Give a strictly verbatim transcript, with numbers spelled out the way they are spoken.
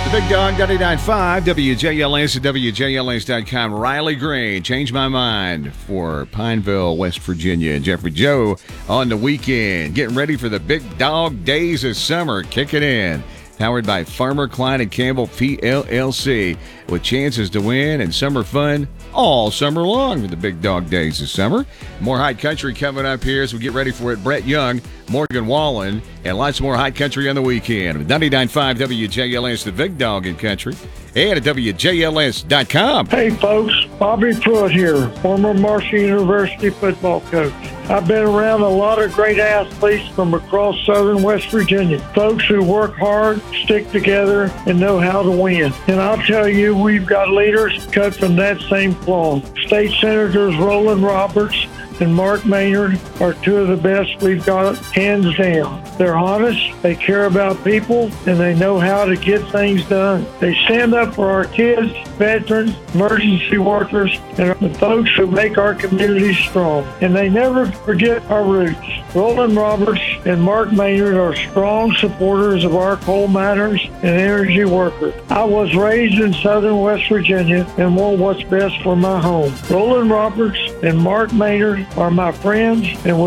Big Dog ninety-nine point five, W J L S and W J L S dot com. Riley Green, Change My Mind for Pineville, West Virginia. And Jeffrey Joe on the weekend, getting ready for the Big Dog Days of Summer. Kick it in. Powered by Farmer Klein and Campbell P L L C, with chances to win and summer fun all summer long with the Big Dog Days of Summer. More High Country coming up here as we get ready for it. Brett Young, Morgan Wallen, and lots more High Country on the weekend. With ninety-nine point five W J L S, the Big Dog in Country, and at W J L S dot com. Hey, folks. Bobby Pruitt here, former Marshall University football coach. I've been around a lot of great athletes from across southern West Virginia, folks who work hard, stick together, and know how to win. And I'll tell you, we've got leaders cut from that same cloth. State Senators Roland Roberts and Mark Maynard are two of the best we've got, hands down. They're honest, they care about people, and they know how to get things done. They stand up for our kids, veterans, emergency workers, and the folks who make our communities strong. And they never forget our roots. Roland Roberts and Mark Maynard are strong supporters of our coal miners and energy workers. I was raised in southern West Virginia and want what's best for my home. Roland Roberts and Mark Maynard are my friends, and